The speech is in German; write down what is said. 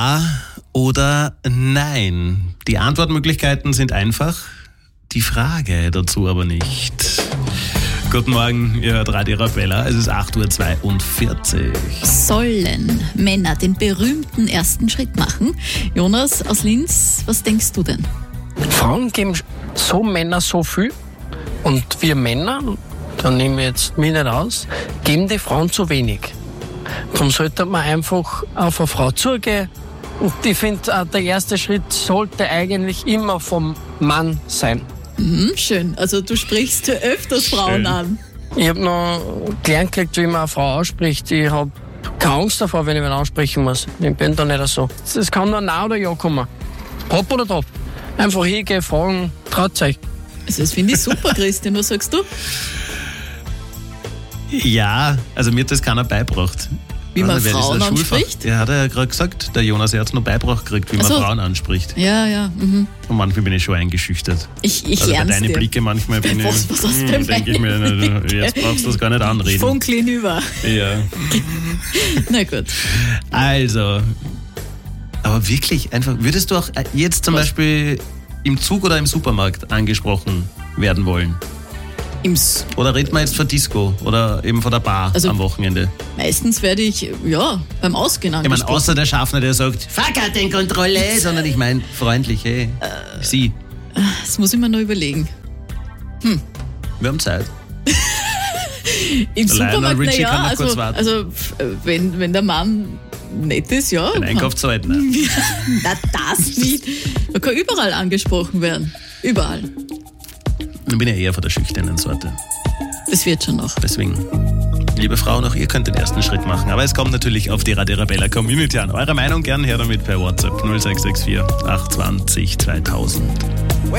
oder nein? Die Antwortmöglichkeiten sind einfach, die Frage dazu aber nicht. Guten Morgen, ihr hört Radio Arabella, es ist 8.42 Uhr. Sollen Männer den berühmten ersten Schritt machen? Jonas aus Linz, was denkst du denn? Frauen geben so Männer so viel und wir Männer, da nehme ich jetzt mich nicht aus, geben die Frauen zu wenig. Darum sollte man einfach auf eine Frau zugehen und ich finde, der erste Schritt sollte eigentlich immer vom Mann sein. Schön, also du sprichst öfters Frauen an. Ich habe noch gelernt gekriegt, wie man eine Frau ausspricht. Ich habe keine Angst davor, wenn ich wen aussprechen muss. Ich bin da nicht so. Es kann nur Nein oder Ja kommen. Hopp oder top. Einfach hingehen, fragen, traut euch. Also das finde ich super, Christian, was sagst du? Ja, also mir hat das keiner beigebracht. Wie man Also, wer Frauen das in der anspricht? Ja, hat er ja gerade gesagt, der Jonas, er hat es noch beigebracht gekriegt, wie man Ach so. Frauen anspricht. Ja. Und manchmal bin ich schon eingeschüchtert. Ich Also bei lerne es deinen dir. Blicke manchmal bin Was hast du denn denke ich mir, jetzt brauchst du das gar nicht anreden. Funkeln über. Ja. Na gut. Also, aber wirklich einfach, würdest du auch jetzt zum Beispiel im Zug oder im Supermarkt angesprochen werden wollen? Oder redet man jetzt von Disco oder eben von der Bar Also, am Wochenende? Meistens werde ich, beim Ausgehen Ich meine, angesprochen. außer der Schaffner, der sagt, Fahrkartenkontrolle, sondern ich meine freundlich, hey, Sie, Das muss ich mir noch überlegen. wir haben Zeit. Im Der Lionel Supermarkt, Richie kann noch also, kurz warten. also wenn der Mann nett ist, ja. Den Einkauf zahlt, ne? Na, das nicht. Man kann überall angesprochen werden. Überall. Ich bin ja eher von der schüchternen Sorte. Das wird schon noch. Deswegen, liebe Frauen, auch ihr könnt den ersten Schritt machen. Aber es kommt natürlich auf die Radio Arabella Community an. Eure Meinung gern her damit per WhatsApp 0664 820 2000.